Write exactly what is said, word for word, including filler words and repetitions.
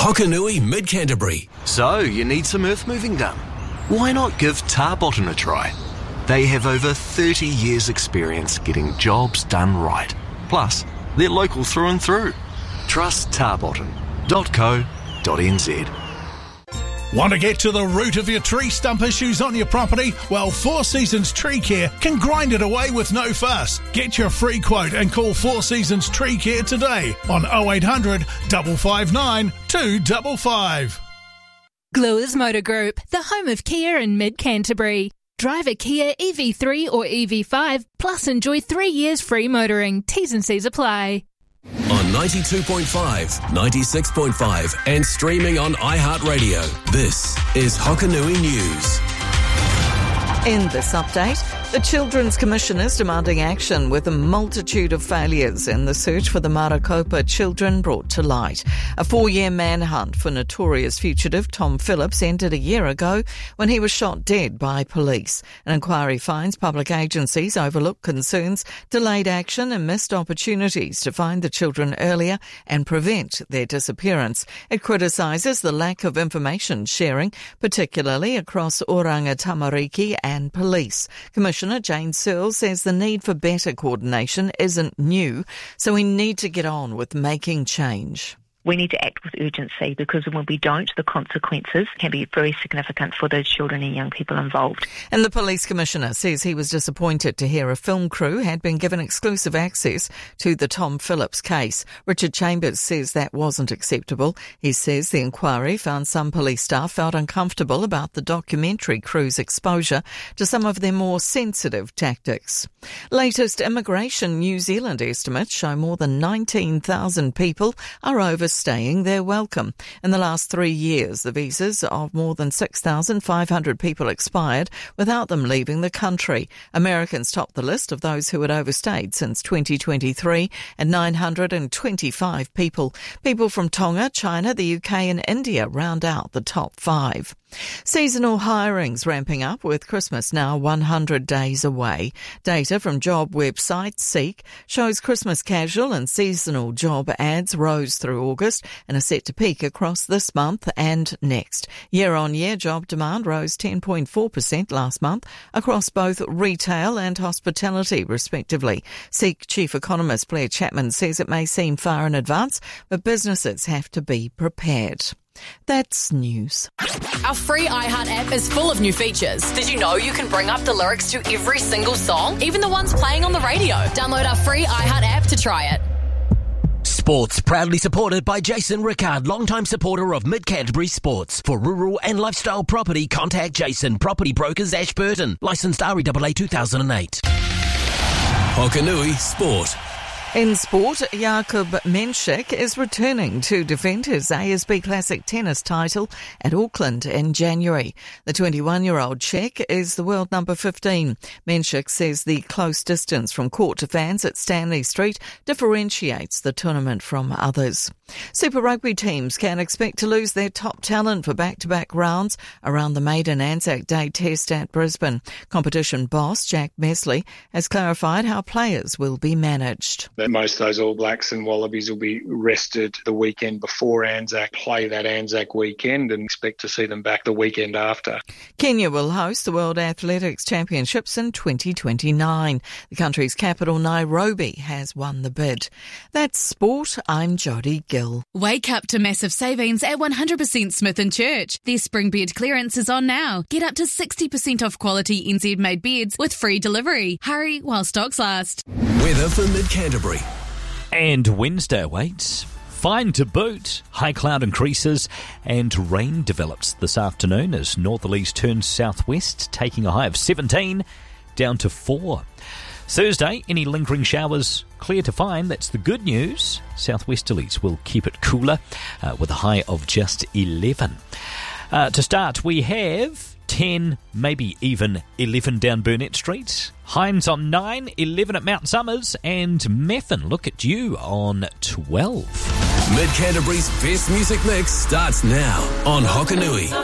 Hokanui, Mid-Canterbury. So, you need some earth moving done? Why not give Tarbotton a try? They have over thirty years experience getting jobs done right. Plus, they're local through and through. Trust tarbotton dot co dot n z. Want to get to the root of your tree stump issues on your property? Well, Four Seasons Tree Care can grind it away with no fuss. Get your free quote and call Four Seasons Tree Care today on oh eight hundred, five five nine, two five five. Gluers Motor Group, the home of Kia in Mid-Canterbury. Drive a Kia E V three or E V five, plus enjoy three years free motoring. T's and C's apply. On ninety-two point five, ninety-six point five and streaming on iHeartRadio. This is Hokanui News. In this update, the Children's Commission is demanding action with a multitude of failures in the search for the Marakopa children brought to light. A four-year manhunt for notorious fugitive Tom Phillips ended a year ago when he was shot dead by police. An inquiry finds public agencies overlooked concerns, delayed action and missed opportunities to find the children earlier and prevent their disappearance. It criticises the lack of information sharing, particularly across Oranga Tamariki and police. Commissioner Jane Searle says the need for better coordination isn't new, so we need to get on with making change. We need to act with urgency because when we don't, the consequences can be very significant for those children and young people involved. And the police commissioner says he was disappointed to hear a film crew had been given exclusive access to the Tom Phillips case. Richard Chambers says that wasn't acceptable. He says the inquiry found some police staff felt uncomfortable about the documentary crew's exposure to some of their more sensitive tactics. Latest Immigration New Zealand estimates show more than nineteen thousand people are over staying their welcome. In the last three years, the visas of more than six thousand five hundred people expired without them leaving the country. Americans topped the list of those who had overstayed since twenty twenty-three at nine hundred twenty-five people. People from Tonga, China, the U K and India round out the top five. Seasonal hirings ramping up with Christmas now one hundred days away. Data from job website Seek shows Christmas casual and seasonal job ads rose through August and are set to peak across this month and next. Year-on-year job demand rose ten point four percent last month across both retail and hospitality, respectively. Seek chief economist Blair Chapman says it may seem far in advance, but businesses have to be prepared. That's news. Our free iHeart app is full of new features. Did you know you can bring up the lyrics to every single song, even the ones playing on the radio? Download our free iHeart app to try it. Sports proudly supported by Jason Rickard, longtime supporter of Mid-Canterbury Sports. For rural and lifestyle property, contact Jason, Property Brokers, Ashburton. Licensed R E A A two thousand eight. Hokanui Sport. In sport, Jakub Menšik is returning to defend his A S B Classic tennis title at Auckland in January. The twenty-one-year-old Czech is the world number fifteen. Menšik says the close distance from court to fans at Stanley Street differentiates the tournament from others. Super Rugby teams can expect to lose their top talent for back-to-back rounds around the maiden Anzac Day test at Brisbane. Competition boss Jack Mesley has clarified how players will be managed. That most of those All Blacks and Wallabies will be rested the weekend before Anzac, play that Anzac weekend and expect to see them back the weekend after. Kenya will host the World Athletics Championships in twenty twenty-nine. The country's capital, Nairobi, has won the bid. That's sport. I'm Jodie Gill. Wake up to massive savings at one hundred percent Smith and Church. Their spring bed clearance is on now. Get up to sixty percent off quality N Z-made beds with free delivery. Hurry while stocks last. Weather for Mid-Canterbury. And Wednesday awaits. Fine to boot. High cloud increases and rain develops this afternoon as northerlies turn southwest, taking a high of seventeen down to four. Thursday, any lingering showers clear to find. That's the good news. Southwesterlies will keep it cooler uh, with a high of just eleven. Uh, to start, we have ten, maybe even eleven down Burnett Street. Hines on nine, eleven at Mount Somers, and Methven, look at you, on twelve. Mid-Canterbury's best music mix starts now on Hokanui.